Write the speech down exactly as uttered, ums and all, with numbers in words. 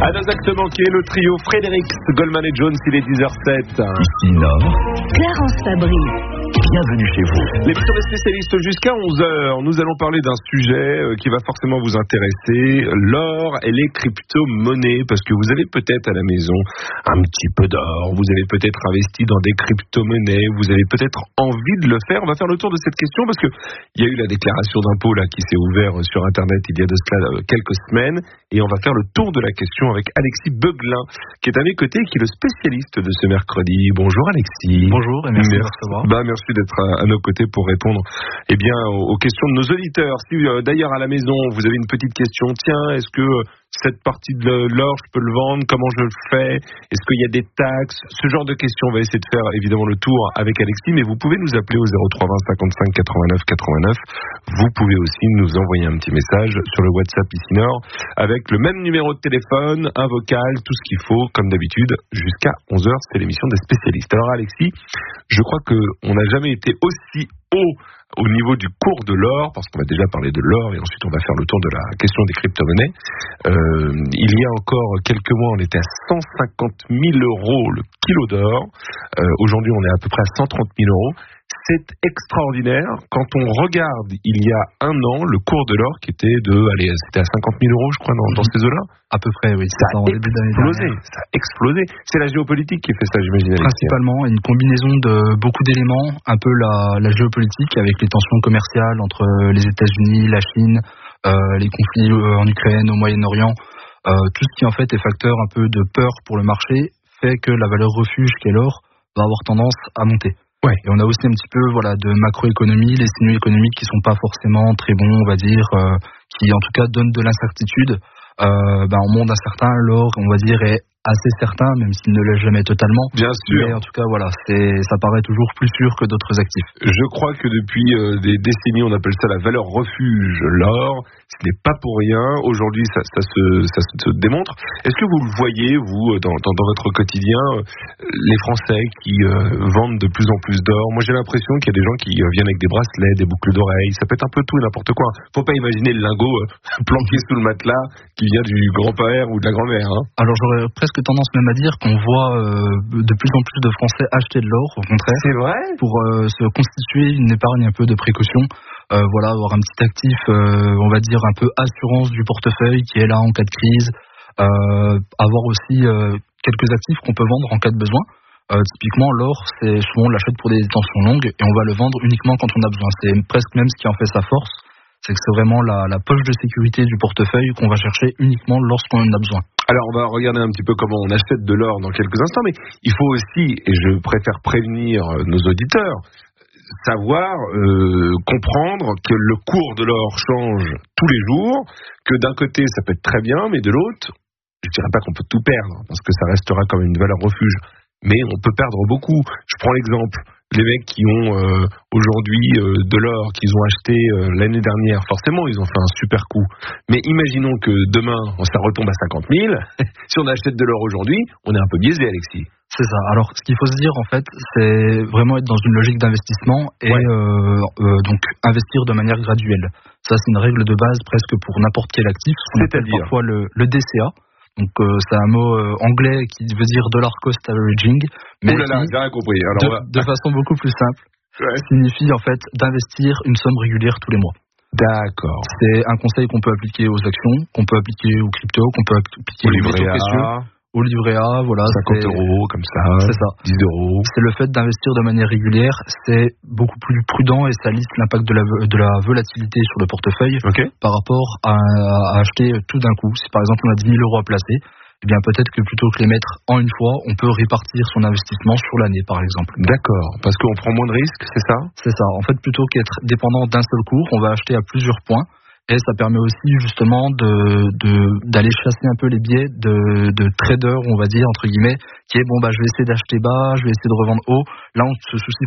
À nos actes manqués, le trio Frédéric, Goldman et Jones, il est dix heures zéro sept. Ici Nord. Clarence Fabry. Bienvenue chez vous. L'émission des spécialistes jusqu'à onze heures. Nous allons parler d'un sujet qui va forcément vous intéresser, l'or et les crypto-monnaies, parce que vous avez peut-être à la maison un petit peu d'or, vous avez peut-être investi dans des crypto-monnaies, vous avez peut-être envie de le faire. On va faire le tour de cette question parce que il y a eu la déclaration d'impôt là qui s'est ouverte sur Internet il y a de cela quelques semaines, et on va faire le tour de la question avec Alexis Beuglin, qui est à mes côtés, qui est le spécialiste de ce mercredi. Bonjour Alexis. Bonjour et merci, merci. de recevoir. Bah, merci d'être à, à nos côtés pour répondre eh bien, aux, aux questions de nos auditeurs. Si euh, d'ailleurs à la maison vous avez une petite question, tiens, est-ce que euh, cette partie de l'or, je peux le vendre, comment je le fais, est-ce qu'il y a des taxes, ce genre de questions, on va essayer de faire évidemment le tour avec Alexis, mais vous pouvez nous appeler au zéro trois vingt cinquante-cinq quatre-vingt-neuf quatre-vingt-neuf. Vous pouvez aussi nous envoyer un petit message sur le WhatsApp ici Nord avec le même numéro de téléphone, un vocal, tout ce qu'il faut, comme d'habitude, jusqu'à onze heures, c'est l'émission des spécialistes. Alors Alexis, je crois qu'on n'a jamais été aussi haut au niveau du cours de l'or, parce qu'on va déjà parler de l'or et ensuite on va faire le tour de la question des crypto-monnaies. Euh, il y a encore quelques mois, on était à cent cinquante mille euros le kilo d'or. Euh, aujourd'hui, on est à peu près à cent trente mille euros. C'est extraordinaire. Quand on regarde, il y a un an, le cours de l'or qui était de, allez, c'était à cinquante mille euros, je crois, dans, dans ces eaux-là. À peu près, oui. Ça a explosé. Ça a explosé. C'est la géopolitique qui fait ça, j'imagine. Principalement, une combinaison de beaucoup d'éléments, un peu la, la géopolitique avec les tensions commerciales entre les États-Unis, la Chine, euh, les conflits en Ukraine, au Moyen-Orient, euh, tout ce qui en fait est facteur un peu de peur pour le marché fait que la valeur refuge qu'est l'or va avoir tendance à monter. Ouais. Et on a aussi un petit peu voilà de macroéconomie, les signaux économiques qui sont pas forcément très bons, on va dire, euh, qui en tout cas donnent de l'incertitude. Euh, ben, au monde incertain, l'or, on va dire, est assez certain, même s'il ne l'est jamais totalement. Bien sûr. Mais en tout cas, voilà, c'est, ça paraît toujours plus sûr que d'autres actifs. Je crois que depuis euh, des décennies, on appelle ça la valeur refuge, l'or. Ce n'est pas pour rien. Aujourd'hui, ça, ça, se, ça se démontre. Est-ce que vous le voyez, vous, dans, dans, dans votre quotidien, euh, les Français qui euh, vendent de plus en plus d'or? Moi, j'ai l'impression qu'il y a des gens qui euh, viennent avec des bracelets, des boucles d'oreilles. Ça peut être un peu tout et n'importe quoi. Faut pas imaginer le lingot euh, planqué sous le matelas qui vient du grand-père ou de la grand-mère. Hein. Alors, j'aurais presque tendance même à dire qu'on voit euh, de plus en plus de Français acheter de l'or, au contraire. C'est vrai. Pour euh, se constituer une épargne un peu de précaution. Euh, voilà, avoir un petit actif, euh, on va dire un peu assurance du portefeuille qui est là en cas de crise. Euh, avoir aussi euh, quelques actifs qu'on peut vendre en cas de besoin. Euh, typiquement, l'or, c'est souvent on l'achète pour des détentions longues et on va le vendre uniquement quand on a besoin. C'est presque même ce qui en fait sa force. C'est que c'est vraiment la, la poche de sécurité du portefeuille qu'on va chercher uniquement lorsqu'on en a besoin. Alors, on va regarder un petit peu comment on achète de l'or dans quelques instants, mais il faut aussi, et je préfère prévenir nos auditeurs, savoir, euh, comprendre que le cours de l'or change tous les jours, que d'un côté, ça peut être très bien, mais de l'autre, je dirais pas qu'on peut tout perdre, parce que ça restera comme une valeur refuge, mais on peut perdre beaucoup. Je prends l'exemple. Les mecs qui ont euh, aujourd'hui euh, de l'or qu'ils ont acheté euh, l'année dernière, forcément ils ont fait un super coup. Mais imaginons que demain ça retombe à cinquante mille. Si on achète de l'or aujourd'hui, on est un peu biaisé, Alexis. C'est ça. Alors ce qu'il faut se dire en fait, c'est vraiment être dans une logique d'investissement et ouais. euh, euh, donc investir de manière graduelle. Ça c'est une règle de base presque pour n'importe quel actif. On appelle parfois le, le D C A. Donc euh, c'est un mot euh, anglais qui veut dire dollar cost averaging, mais Ouh là là, j'ai rien compris. Alors de, on va... de façon beaucoup plus simple, ouais. signifie en fait d'investir une somme régulière tous les mois. D'accord. C'est un conseil qu'on peut appliquer aux actions, qu'on peut appliquer aux cryptos, qu'on peut appliquer au aux métaux précieux, au livret A, voilà. cinquante euros comme ça. C'est ça. dix euros. C'est le fait d'investir de manière régulière, c'est beaucoup plus prudent et ça lisse l'impact de la, de la volatilité sur le portefeuille okay. par rapport à, à acheter tout d'un coup. Si par exemple on a dix mille euros à placer, eh bien peut-être que plutôt que les mettre en une fois, on peut répartir son investissement sur l'année par exemple. D'accord, parce qu'on prend moins de risques, c'est ça ? C'est ça. En fait, plutôt qu'être dépendant d'un seul cours, on va acheter à plusieurs points. Et ça permet aussi justement de, de, d'aller chasser un peu les biais de, de traders, on va dire, entre guillemets, qui est bon, bah, je vais essayer d'acheter bas, je vais essayer de revendre haut. Là, on se soucie